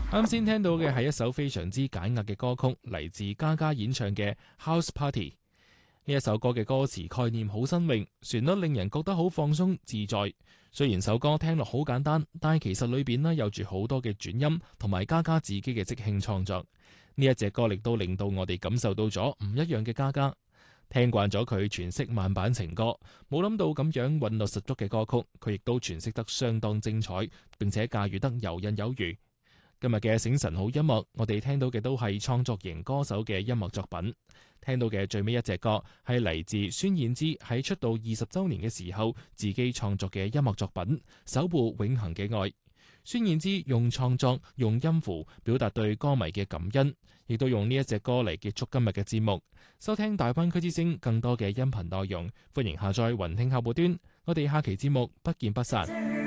啱先聽到嘅係一首非常之簡約嘅歌曲，嚟自嘉嘉演唱嘅《House Party》。呢一首歌嘅歌詞概念好新穎，旋律令人覺得好放鬆自在。雖然首歌聽落好簡單，但係其實裏邊呢有住好多嘅轉音同埋嘉嘉自己嘅即興創作。呢一隻歌亦都令到我哋感受到咗唔一樣嘅嘉嘉。聽慣咗佢詮釋慢板情歌，冇諗到咁樣韻律十足嘅歌曲，佢亦都詮釋得相當精彩，並且駕馭得游刃有餘。今日嘅醒神好音樂，我哋聽到嘅都係創作型歌手嘅音樂作品。聽到嘅最尾一隻歌係嚟自孫燕姿喺出道20週年嘅時候自己創作嘅音樂作品《守護永恆嘅愛》。孫燕姿用創作、用音符表達對歌迷嘅感恩，亦都用呢一隻歌嚟結束今日嘅節目。收聽大灣區之聲更多嘅音頻內容，歡迎下載雲聽客戶端。我哋下期節目不見不散。